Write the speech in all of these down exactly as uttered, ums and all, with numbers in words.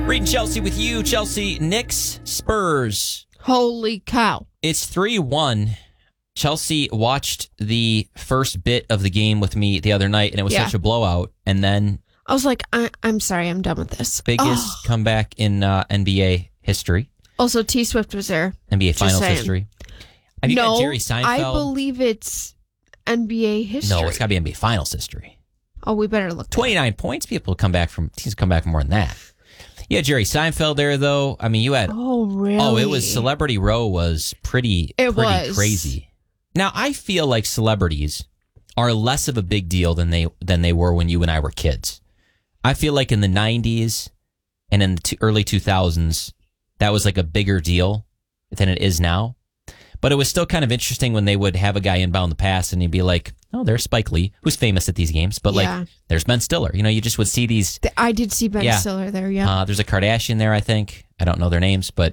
Reading Chelsea with you. Chelsea, Knicks, Spurs. Holy cow. It's three one. Chelsea watched the first bit of the game with me the other night, and it was Yeah. such a blowout. And then I was like, I- I'm sorry, I'm done with this. biggest Oh. comeback in uh, N B A history, Also, T Swift was there. N B A Just Finals saying. history. Have you no, got Jerry Seinfeld? I believe it's N B A history. No, it's got to be N B A Finals history. Oh, we better look. twenty-nine points. People come back from teams come back from more than that. You had Jerry Seinfeld there, though. I mean, you had. Oh, really? Oh, it was Celebrity Row was pretty, It pretty was. crazy. Now, I feel like celebrities are less of a big deal than they than they were when you and I were kids. I feel like in the nineties and in the two, early two thousands, that was like a bigger deal than it is now. But it was still kind of interesting when they would have a guy inbound the pass and he'd be like, oh, there's Spike Lee, who's famous at these games. But Yeah. like, there's Ben Stiller. You know, you just would see these. Th- I did see Ben Yeah. Stiller there, yeah. Uh, there's a Kardashian there, I think. I don't know their names, but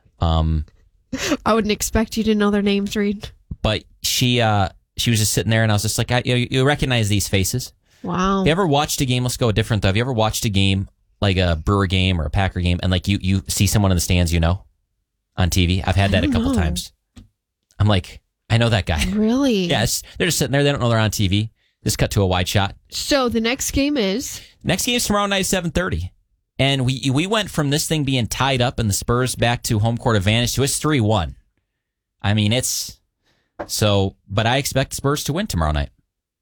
um, I wouldn't expect you to know their names, Reed. but she uh, she was just sitting there, and I was just like, I, you, you recognize these faces. Wow. Have you ever watched a game? Let's go different though. Have you ever watched a game like a Brewer game or a Packer game, and like you you see someone in the stands you know on T V? I've had that I a don't couple know. times. I'm like, I know that guy. Really? Yes, they're just sitting there. They don't know they're on T V. Just cut to a wide shot. So the next game is? Next game's tomorrow night, seven thirty. And we we went from this thing being tied up and the Spurs back to home court advantage to it's three one. I mean, it's so, but I expect Spurs to win tomorrow night.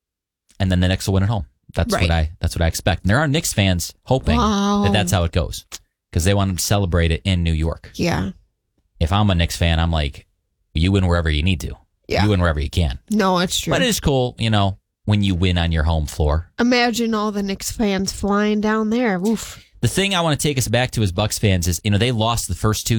And then the Knicks will win at home. That's Right. what I that's what I expect. And there are Knicks fans hoping Wow. that that's how it goes because they want to celebrate it in New York. Yeah. If I'm a Knicks fan, I'm like, you win wherever you need to. Yeah. You win wherever you can. No, it's true. But it is cool, you know, when you win on your home floor. Imagine all the Knicks fans flying down there. Oof. The thing I want to take us back to as Bucks fans is, you know, they lost the first two